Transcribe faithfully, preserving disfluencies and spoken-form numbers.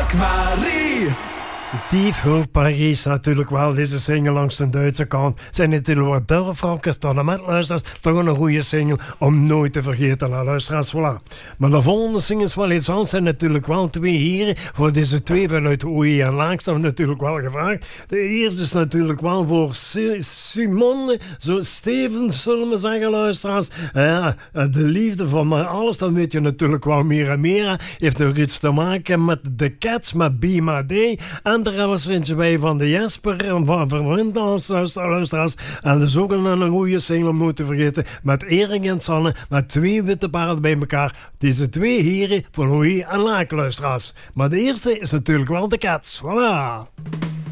Marie. Dief Hulp Paris natuurlijk wel. Deze single langs de Duitse kant zijn natuurlijk wat durfrockers tot en met luisteraars. Toch een goede single om nooit te vergeten. La luisteraars, voilà. Maar de volgende single is wel iets anders. Zijn natuurlijk wel twee heren. Voor deze twee vanuit O E en Laaks hebben we natuurlijk wel gevraagd. De eerste is natuurlijk wel voor Simone zo Stevens, zullen we zeggen, luisteraars. Ja, de liefde van maar alles, dan weet je natuurlijk wel meer en meer. Heeft nog iets te maken met The Cats, met Be My Day. En daar vinden wij van de Jesper en van Verwindals, luisteraars. En dat is ook een, een goede single om nooit te vergeten. Met Erik en Sanne, met twee witte paarden bij elkaar. Deze twee heren van O E en Laak, luisteraars. Maar de eerste is natuurlijk wel de Cats. Voilà.